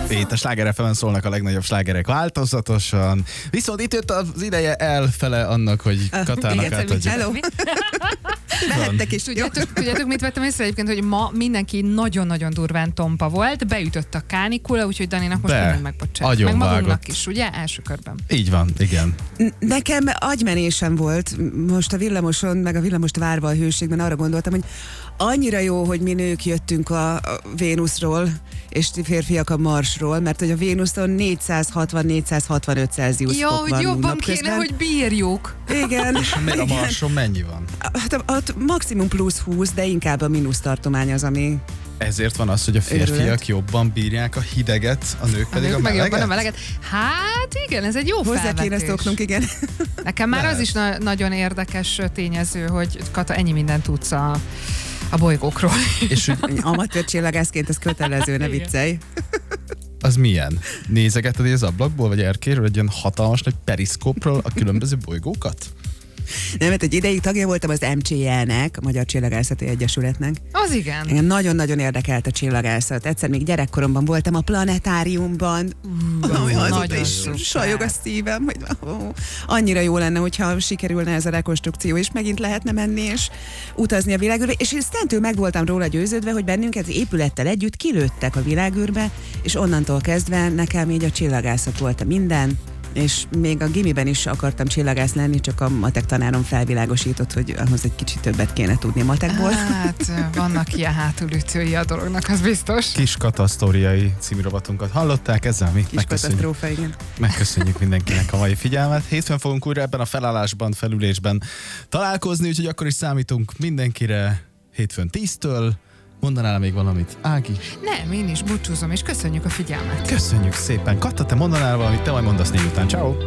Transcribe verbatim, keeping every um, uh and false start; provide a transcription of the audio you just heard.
Itt a Sláger ef emen szólnak a legnagyobb slágerek változatosan. Viszont itt jött az ideje elfele annak, hogy Katának átadjuk. Hello. Mehettek is, tudjátok, tudjátok, mit vettem észre egyébként, hogy ma mindenki nagyon-nagyon durván tompa volt, beütött a kánikula, úgyhogy Daninak most mindent megbocsát. Meg magunknak is, ugye? Első körben. Így van, igen. Nekem agymenésem volt most a villamoson, meg a villamost várva a hőségben, arra gondoltam, hogy annyira jó, hogy mi nők jöttünk a, a Vénuszról, és ti férfiak a Marsról, mert hogy a Vénuszon négyszázhatvan-négyszázhatvanöt Celsius ja, fok van. Jó, hogy jobban kéne, hogy bírjuk. Igen. És még a Marson mennyi van? Hát a, a, maximum plusz húsz, de inkább a mínusz tartomány az, ami... Ezért van az, hogy a férfiak Örület. jobban bírják a hideget, a nők pedig a, nők a meleget? Meg a meleget. Hát igen, ez egy jó Hozzá felvetés. kéne szoknunk, igen. Nekem már Lehet. az is na- nagyon érdekes tényező, hogy Kata, ennyi mindent tudsz a, a bolygókról. És hogy amatőr csillagászként ez kötelező, ne viccelj. Az milyen? Nézegeted az ablakból, vagy erkéről egy ilyen hatalmas nagy periszkópról a különböző bolygókat? Nem, mert egy ideig tagja voltam az em cé é-nek, a Magyar Csillagászati Egyesületnek. Az igen. Engem nagyon-nagyon érdekelt a csillagászat. Egyszer még gyerekkoromban voltam a planetáriumban. Uh, oh, azóta is sajog a szívem, hogy oh, annyira jó lenne, hogyha sikerülne ez a rekonstrukció, és megint lehetne menni, és utazni a világűrbe. És én szentől meg voltam róla győződve, hogy bennünket épülettel együtt kilőttek a világűrbe, és onnantól kezdve nekem így a csillagászat volt a minden. És még a gimiben is akartam csillagász lenni, csak a matek tanárom felvilágosított, hogy ahhoz egy kicsit többet kéne tudni matekból. Hát vannak ilyen hátulütői a dolognak, az biztos. Kis katasztóriai című rovatunkat hallották, ezzel mi Kis megköszönjük, katasztrófa, igen. megköszönjük mindenkinek a mai figyelmet. Hétfőn fogunk újra ebben a felállásban, felülésben találkozni, úgyhogy akkor is számítunk mindenkire hétfőn tíztől. Mondanál még valamit, Ági? Nem, én is búcsúzom, és köszönjük a figyelmet. Köszönjük szépen. Katta, te mondanál valamit, te majd mondasz négy után. Ciao.